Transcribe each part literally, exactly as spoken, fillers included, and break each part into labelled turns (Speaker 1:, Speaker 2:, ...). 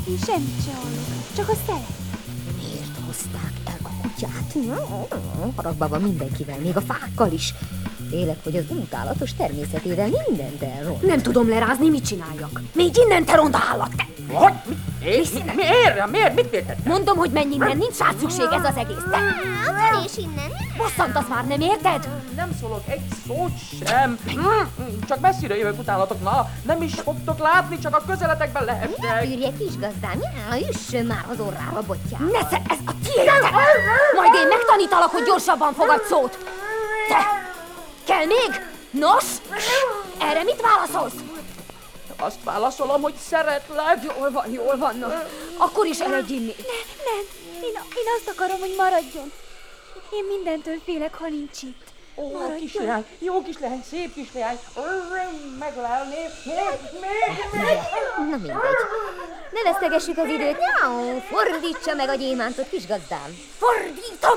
Speaker 1: Én semmit sem hallok, csak a szelet.
Speaker 2: Miért hozták el a kutyát? Haragban van mindenkivel, még a fákkal is. Félek, hogy az utálatos természetével mindent elront.
Speaker 3: Nem tudom lerázni, mit csináljak. Még innen te ronda állat!
Speaker 4: Hogy? Miért? Miért? Miért? Mit érted?
Speaker 3: Mondom, hogy menj innen, nincs rá szükség ez az egész. Te!
Speaker 1: Elés innen.
Speaker 3: Bosszantasz már, nem érted?
Speaker 4: Nem szólok egy szót sem. Csak messzire jövök utánatok. Na, nem is fogtok látni, csak a közeletekben lehessek.
Speaker 2: Tűrje, kisgazdám, já, üssön már az orrába, bottyám.
Speaker 3: Nesze, ez a tiéd! Majd én megtanítalak, hogy gyorsabban fogad szót. Te! Kell még? Nos? Erre mit válaszolsz?
Speaker 4: Azt válaszolom, hogy szeretlek.
Speaker 3: Jól van, jól van. No. Akkor is eredj inni.
Speaker 1: Nem, nem. Én, én azt akarom, hogy maradjon. Én mindentől félek, ha nincs itt.
Speaker 4: Ó, kisleány, jó kisleány, szép kisleány. Meglelni. Még, még, még.
Speaker 2: Na mindegy. Ne vesztegessük az időt. Jau, fordítsa meg a gyémántot, kisgazdám.
Speaker 3: Fordítom!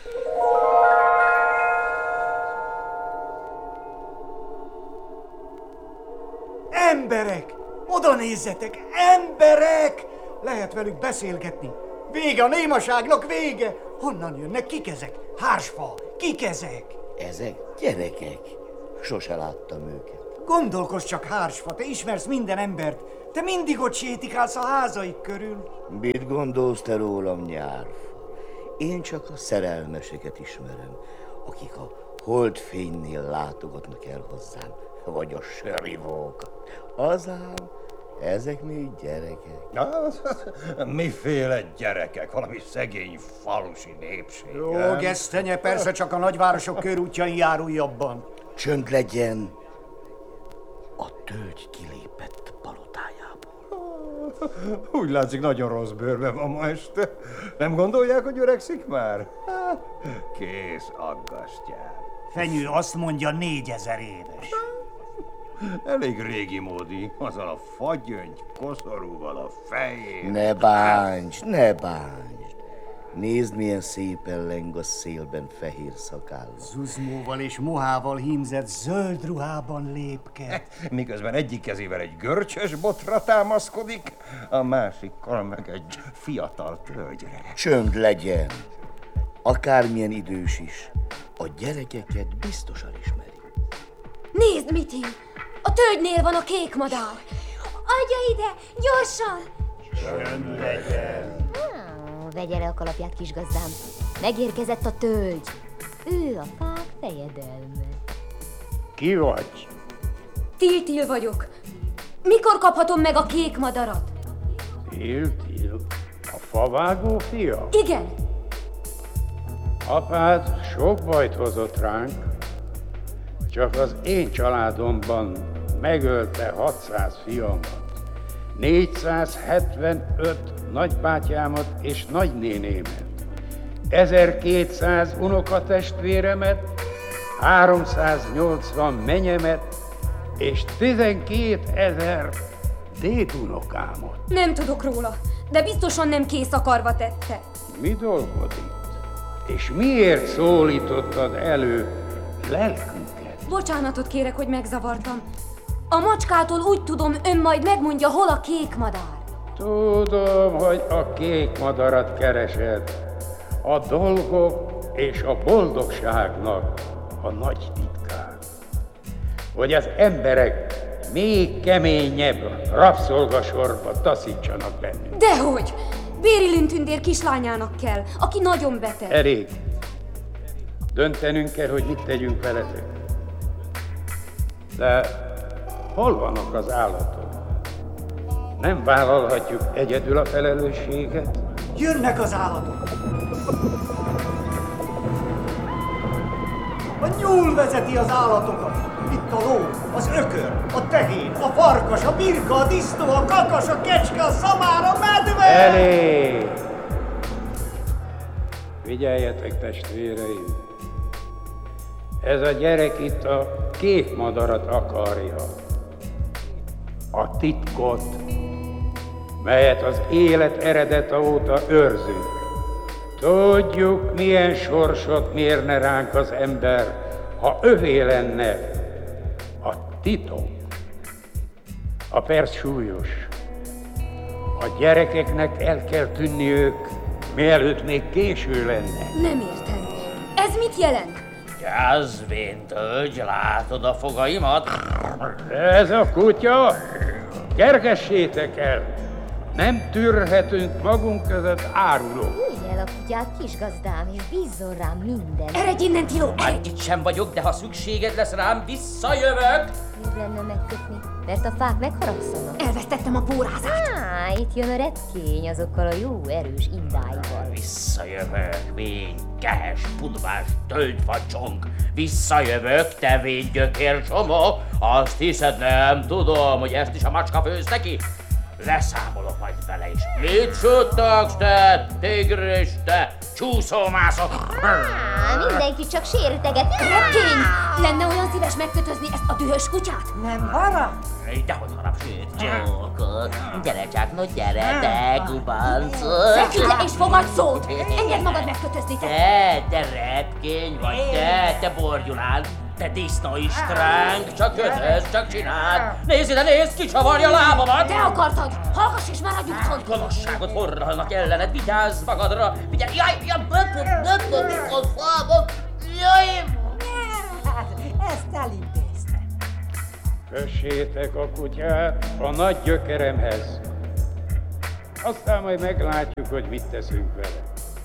Speaker 5: Emberek! Oda nézzetek! Emberek! Lehet velük beszélgetni. Vége a némaságnak, vége! Honnan jönnek? Kik ezek? Hársfa! Kik ezek?
Speaker 6: Ezek gyerekek. Sose láttam őket.
Speaker 5: Gondolkozz csak, Hársfa, te ismersz minden embert. Te mindig ott sétikálsz a házaik körül.
Speaker 6: Mit gondolsz te rólam, Nyárfa? Én csak a szerelmeseket ismerem, akik a holdfénynél látogatnak el hozzám, vagy a sörivókat. Azám, ezek még gyerekek.
Speaker 7: Na, miféle gyerekek? Valami szegény falusi népség.
Speaker 5: Jó, gesztenye, persze csak a nagyvárosok körútjain járul jobban.
Speaker 6: Csönd legyen! A tölgy kilépett palotájából.
Speaker 7: Úgy látszik, nagyon rossz bőrben van ma este. Nem gondolják, hogy öregszik már? Kész aggasztjál.
Speaker 5: Fenyő azt mondja, négyezer éves.
Speaker 7: Elég régi módi, azzal a fagyöngy koszorúval a fején.
Speaker 6: Ne bánts, ne bánts! Nézd, milyen szépen leng a szélben fehér szakálla.
Speaker 5: Zuzmóval és mohával hímzett zöld ruhában lépke.
Speaker 7: Miközben egyik kezével egy görcsös botra támaszkodik, a másikkal meg egy fiatal tölgyre.
Speaker 6: Csönd legyen! Akármilyen idős is, a gyerekeket biztosan ismeri.
Speaker 3: Nézd, Miti! A tölgynél van a kék madár.
Speaker 1: Adja ide, gyorsan!
Speaker 5: Csönd legyen!
Speaker 2: Ah, vegye le a kalapját, kisgazdám. Megérkezett a tölgy. Ő a fák fejedelme.
Speaker 8: Ki vagy?
Speaker 3: Til-Til vagyok. Mikor kaphatom meg a kék madarat?
Speaker 8: Til-Til? A favágó fia?
Speaker 3: Igen.
Speaker 8: Apád sok bajt hozott ránk, csak az én családomban megölte hatszáz fiamat, négyszázhetvenöt nagybátyámat és nagynénémet, ezerkétszáz unokatestvéremet, háromszáznyolcvan menyemet és tizenkétezer dédunokámot.
Speaker 3: Nem tudok róla, de biztosan nem kész akarva tette.
Speaker 8: Mi dolgod itt? És miért szólítottad elő lelkünket?
Speaker 3: Bocsánatot kérek, hogy megzavartam. A macskától úgy tudom, ön majd megmondja, hol a kék madár.
Speaker 8: Tudom, hogy a kék madarat keresed. A dolgok és a boldogságnak a nagy titkát. Hogy az emberek még keményebb rabszolgasorba taszítsanak bennünk.
Speaker 3: Dehogy! Bérilin tündér kislányának kell, aki nagyon beteg.
Speaker 8: Elég. Döntenünk kell, hogy mit tegyünk veletek. De hol vannak az állatok? Nem vállalhatjuk egyedül a felelősséget?
Speaker 5: Jönnek az állatok! A nyúl vezeti az állatokat! Itt a ló, az ökör, a tehén, a farkas, a birka, a disznó, a kakas, a kecske, a szamár, a medve!
Speaker 8: Elég! Figyeljetek, testvéreim! Ez a gyerek itt a kék madarat akarja. A titkot, melyet az élet eredete óta őrzünk. Tudjuk, milyen sorsot mérne ránk az ember, ha övé lenne a titok. A perc súlyos. A gyerekeknek el kell tűnniük, mielőtt még késő lenne.
Speaker 3: Nem értem. Ez mit jelent?
Speaker 9: Jászvén, tölgy, látod a fogaimat?
Speaker 8: Ez a kutya? Kergessétek el! Nem tűrhetünk magunk között árulók.
Speaker 2: Húzd el a kutyát, kisgazdám, és bízzon rám minden.
Speaker 3: Eredj innen, Tilo!
Speaker 9: Egy itt sem vagyok, de ha szükséged lesz rám, visszajövök!
Speaker 2: Jobb lenne megkötni, mert a fák megharagszanak.
Speaker 3: Elvesztettem a pórázát.
Speaker 2: Á, itt jön a repkény azokkal a jó erős indáival.
Speaker 9: Visszajövök, még kehes, pudvás, tölgyfacsong. Visszajövök, te védgyökér csomó. Azt hiszed, nem tudom, hogy ezt is a macska főz neki? Leszámolok majd vele is. Mit suttogsz te, tigris, te, csúszómászó?
Speaker 2: Á, mindenki csak sérteget.
Speaker 3: Repkény! Lenne olyan szíves megkötözni ezt a dühös kutyát?
Speaker 5: Nem harag?
Speaker 9: Dehogy harap, sőt, csókot. Gyere csak, no gyere, te gubancot.
Speaker 3: Feküdj le és fogadj szót! Engedd magad megkötözni, te!
Speaker 9: Te, te repkény vagy, te, te borgyulán, te disznó istránk, csak kötöz, csak csináld. Nézd ide, nézd, kicsavarja a lábamat.
Speaker 3: Te akartad! Hallgass és maradj utcon!
Speaker 9: Gonoszságot forralnak ellened, vigyázz magadra, vigyázz, jaj, jaj, bötöm, a fámat, jaj.
Speaker 5: Ezt elintézte.
Speaker 8: Kössétek a kutyát a nagy gyökeremhez. Aztán majd meglátjuk, hogy mit teszünk vele.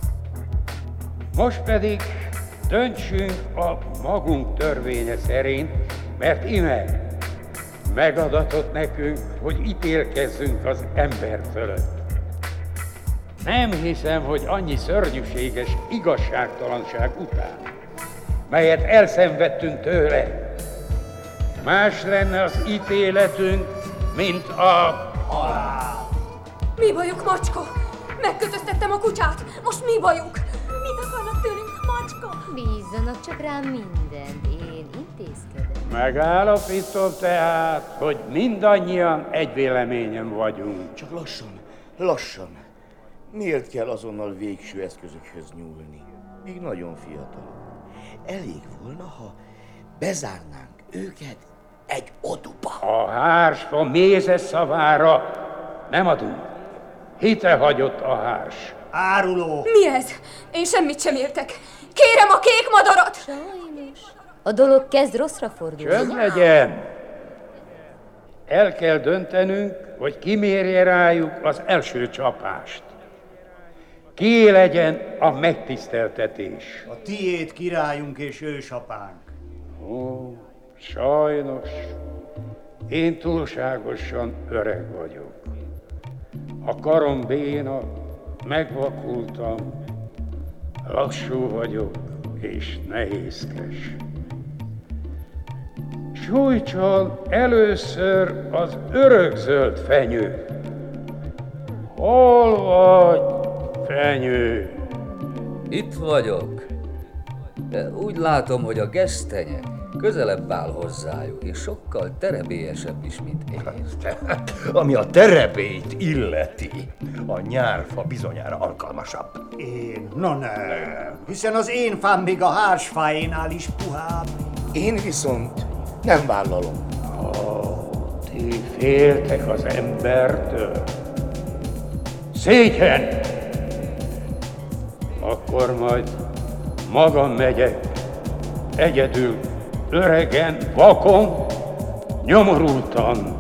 Speaker 8: Most pedig döntsünk a magunk törvénye szerint, mert ime megadatott nekünk, hogy ítélkezzünk az ember fölött. Nem hiszem, hogy annyi szörnyűséges igazságtalanság után, melyet elszenvedtünk tőle, más lenne az ítéletünk, mint a...
Speaker 3: Mi bajuk, macska? Megkötöztettem a kutyát! Most mi bajuk? Mit akarnak tőlünk, macska?
Speaker 2: Bízzanak csak rám mindent, én intézkedem.
Speaker 8: Megállapítom tehát, hogy mindannyian egy véleményen vagyunk.
Speaker 6: Csak lassan, lassan. Miért kell azonnal végső eszközökhöz nyúlni? Még nagyon fiatalok. Elég volna, ha bezárnánk őket egy oduba.
Speaker 8: A hársfa mézes szavára nem adunk. Hite hagyott a hárs.
Speaker 5: Áruló!
Speaker 3: Mi ez? Én semmit sem értek. Kérem a kék madarat!
Speaker 2: Sajnos. A dolog kezd rosszra fordulni.
Speaker 8: Csönd legyen! El kell döntenünk, hogy ki mérje rájuk az első csapást. Ki legyen a megtiszteltetés?
Speaker 5: A tiéd királyunk és ősapánk.
Speaker 8: Ó, sajnos, én túlságosan öreg vagyok. A karom béna, megvakultam, lassú vagyok és nehézkes. Sújtson először az örökzöld fenyő. Hol vagy, fenyő?
Speaker 10: Itt vagyok. De úgy látom, hogy a gesztenye közelebb áll hozzájuk, és sokkal terebélyesebb is, mint én.
Speaker 7: Ami a terebélyt illeti, a nyárfa bizonyára alkalmasabb.
Speaker 5: Én? Na nem. Hiszen az én fám még a hársfáénál is puhább.
Speaker 6: Én viszont nem vállalom.
Speaker 8: Ti féltek az embertől? Szégyen! Akkor majd magam megyek, egyedül, öregen, vakon, nyomorultan.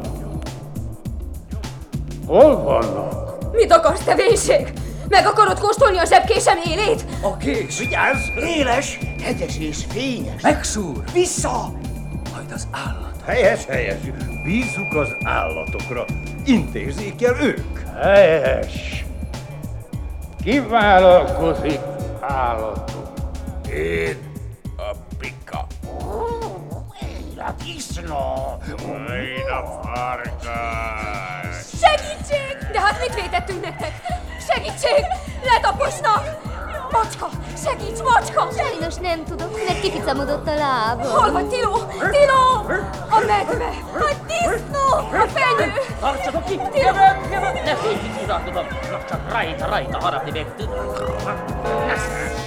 Speaker 8: Hol vannak?
Speaker 3: Mit akarsz, te véség? Meg akarod kóstolni a zsebkésem élét?
Speaker 10: A kés!
Speaker 5: Vigyázz! Éles!
Speaker 6: Hegyes és fényes.
Speaker 10: Megszúr!
Speaker 5: Vissza!
Speaker 10: Majd az állat.
Speaker 7: Helyes, helyes. Bízzuk az állatokra. Intézzék el ők.
Speaker 8: Helyes! Kivállalkozik állatok.
Speaker 6: Én a pika. Én a disznó. Én a farkas.
Speaker 3: Segítség! De hát mit vétettünk nektek? Segítség! Letaposnak! Macska! Segíts, macska!
Speaker 2: Sajnos nem tudok, mert kificamodott a lábam.
Speaker 3: Hol vagy Tilo? Tilo! A medve! A disznó! A fenyő!
Speaker 9: Tartsatok ki! Jövök, jövök! Ne félj, kicsi urat, tudom! Csak rajta, rajta harapni még tudom! Ne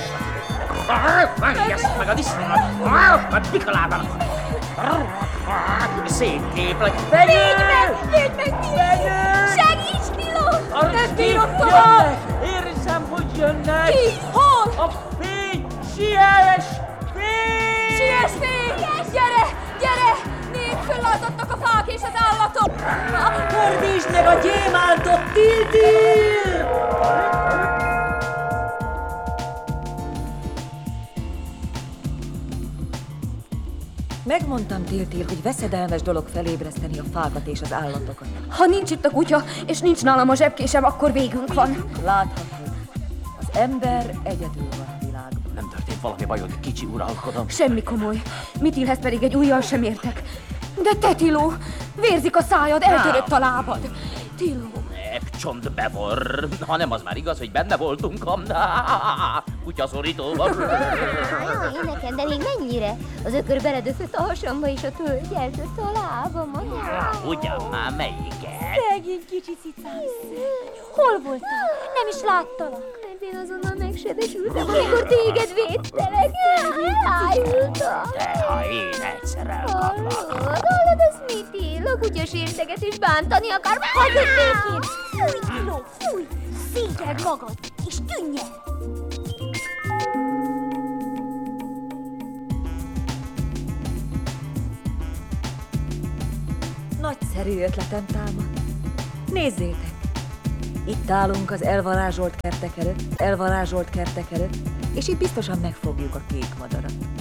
Speaker 9: Vágjasz meg a disznónak! A pikalában! Szép kép vagy!
Speaker 3: Védj meg! Védj meg, Tilo! Segíts, Tilo! bírod tovább!
Speaker 4: Érzem, hogy jönnek!
Speaker 3: Ki? Hol?
Speaker 4: A fény! Siess! Fény!
Speaker 3: Siess, fény! Gyere! Gyere! Nézd, föllazadtak a fák és az állatok!
Speaker 11: Fördítsd meg a gyémántot, Tiltil!
Speaker 12: Megmondtam, Tiltil, hogy veszedelmes dolog felébreszteni a fákat és az állatokat.
Speaker 3: Ha nincs itt a kutya, és nincs nálam a zsebkésem, akkor végünk van.
Speaker 12: Láthatod, az ember egyedül van a világban.
Speaker 9: Nem történt valami baj, hogy kicsi uralkodom.
Speaker 3: Semmi komoly. Mitilhez pedig egy ujjal sem értek. De te, Tiló, vérzik a szájad, eltörött a lábad. Tiló.
Speaker 9: Csont bevor, ha nem az már igaz, hogy benne voltunk a kutyaszorítóban.
Speaker 2: Jaj, énekem, de még mennyire? Az ökör beledöfött a hasamba, és a tölgy eltörte a lábamat.
Speaker 9: Ugyan már melyiket?
Speaker 1: Szegény kicsi cicám. Hol voltál? Nem is láttalak.
Speaker 2: Mert én azonnal megsebesültem, amikor téged védtelek. Elájultam.
Speaker 9: De ha én egyszer elkaplak.
Speaker 2: Hallod, az mit él? A kutya sérteget és bántani akar.
Speaker 1: Hagyj békén! Fúj, Tiló, fúj! Szégyeld magad, és tűnj el!
Speaker 12: Nagyszerű ötletem támad. Nézzétek! Itt állunk az elvarázsolt kertek előtt, elvarázsolt kertek előtt, és itt biztosan megfogjuk a kék madarat.